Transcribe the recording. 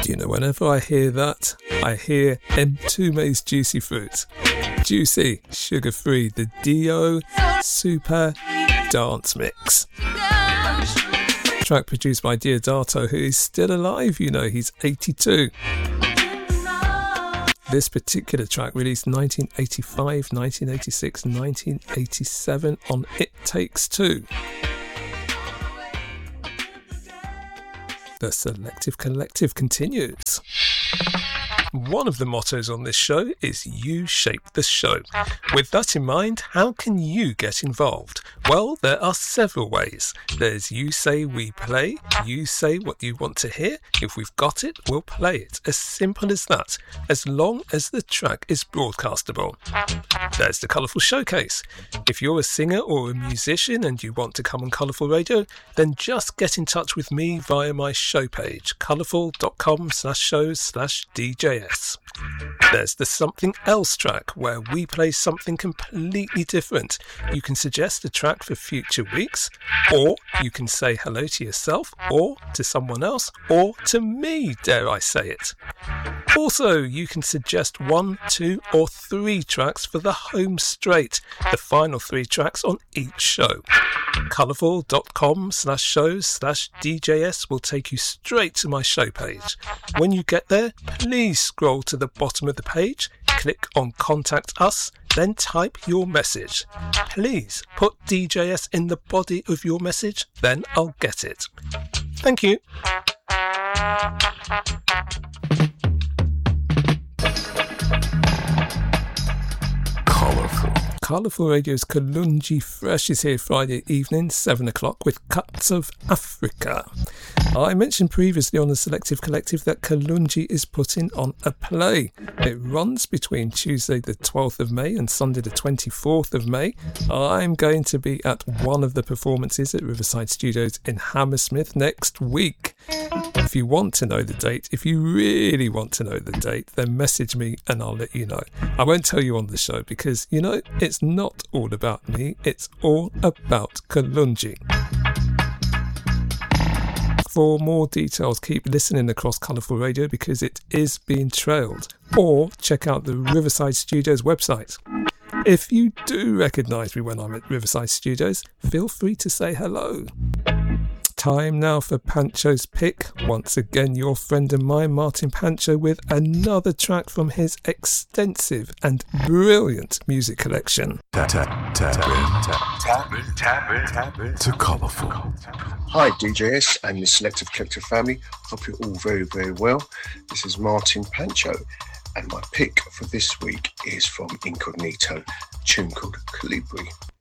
You know, whenever I hear that, I hear Mtume's Juicy Fruit. Juicy, sugar-free, the Dio Super Dance Mix. Track produced by Diodato, who is still alive, you know, he's 82. This particular track released 1985, 1986, 1987 on It Takes Two. The Selective Collective continues. One of the mottos on this show is You Shape the Show. With that in mind, how can you get involved? Well, there are several ways. There's You Say We Play. You say what you want to hear. If we've got it, we'll play it. As simple as that, as long as the track is broadcastable. There's the Colourful Showcase. If you're a singer or a musician and you want to come on Colourful Radio, then just get in touch with me via my show page, colourful.com/shows/DJS. There's the Something Else track, where we play something completely different. You can suggest a track for future weeks, or you can say hello to yourself, or to someone else, or to me, dare I say it. Also, you can suggest 1, 2 or 3 tracks for the home straight, the final 3 tracks on each show. Colourful.com/shows/DJS will take you straight to my show page. When you get there, please scroll to the bottom of the page, click on Contact Us, then type your message. Please put DJS in the body of your message, then I'll get it. Thank you. Colourful Radio's Kalunji Fresh is here Friday evening, 7 o'clock, with Cuts of Africa. I mentioned previously on the Selective Collective that Kalunji is putting on a play. It runs between Tuesday the 12th of May and Sunday the 24th of May. I'm going to be at one of the performances at Riverside Studios in Hammersmith next week. If you want to know the date, if you really want to know the date, then message me and I'll let you know. I won't tell you on the show because, you know, it's not all about me, it's all about Kalunji. For more details, keep listening across Colourful Radio because it is being trailed. Or check out the Riverside Studios website. If you do recognise me when I'm at Riverside Studios, feel free to say hello. Time now for Pancho's pick. Once again, your friend of mine, Martin Pancho, with another track from his extensive and brilliant music collection. Tap to Colourful. Hi DJS and the Selective Collective family. Hope you're all very, very well. This is Martin Pancho, and my pick for this week is from Incognito, a tune called Calibri.